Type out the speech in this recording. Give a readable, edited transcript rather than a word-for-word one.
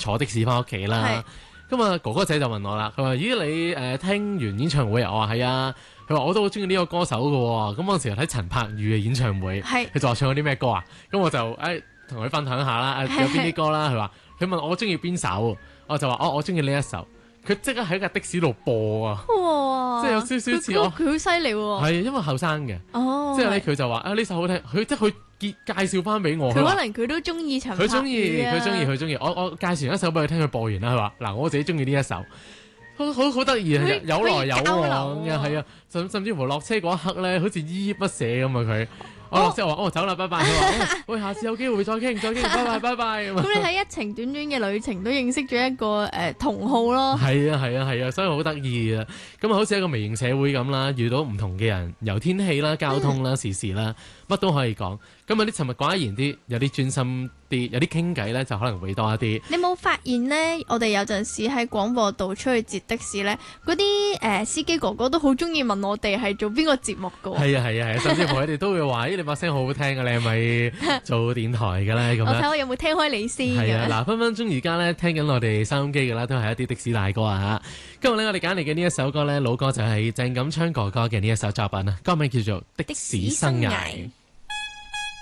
坐的士翻屋企啦。咁啊哥哥仔就問我啦，佢話：咦你聽完演唱會啊？我話係啊。佢話我都好中意呢個歌手㗎喎。咁嗰陣時睇陳柏宇嘅演唱會，佢就話唱咗啲咩歌啊？咁我就同佢分享下啦，有邊啲歌啦？佢問我中意邊首，我就話我中意呢一首。佢即刻喺架的士度播啊！ 哇！ 即係有少少似我， 佢好犀利喎。 係因為後生嘅，即係咧佢就話呢首好聽，佢即係佢介紹翻俾我。 佢可能佢都中意陳柏宇啊。 佢中意。我介紹一首俾佢聽，佢播完啦。佢話嗱，我自己中意呢一首，好得意啊！有來有往嘅，係啊，甚至乎落車嗰一刻咧，好似依依不捨咁啊佢。我落車話走啦，拜拜。佢話喂，下次有機會再傾，拜拜。咁你喺一程短短嘅旅程都認識咗一個同好咯。 係啊，所以好得意啊！咁啊，好似一個微型社會咁啦，遇到唔同嘅人，由天氣啦、交通啦、時事啦，乜都可以講。咁啊，啲沉默寡言啲，有啲專心啲，有啲傾偈咧就可能會多一啲。 你冇發現呢？我哋有陣時喺廣播道出去截的士咧，嗰啲司機哥哥都好中意問我哋係做邊個節目噶。 係啊，甚至乎佢哋都會話：你把聲好好聽啊！你係咪做電台嘅咧？咁樣我睇我有冇聽開你先。 係啊，嗱，分分鐘而家咧聽緊我哋收音機嘅啦，都係一啲的士大哥啊嚇。今日咧我哋揀嚟嘅呢一首歌咧，老歌就係鄭錦昌哥哥嘅呢一首作品啊，歌名叫做《的士生涯》。